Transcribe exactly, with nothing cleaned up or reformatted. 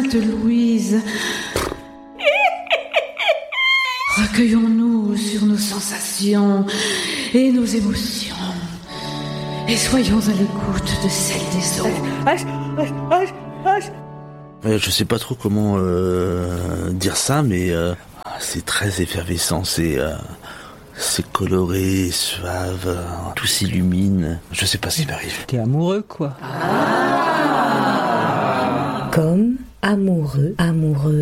Sainte Louise. Recueillons-nous sur nos sensations et nos émotions. Et soyons à l'écoute de celle des autres. Euh, je sais pas trop comment euh, dire ça, mais euh, c'est très effervescent, c'est, euh, c'est coloré, suave, euh, tout s'illumine. Je sais pas ce qui m'arrive. T'es amoureux, quoi. Comme amoureux, amoureux.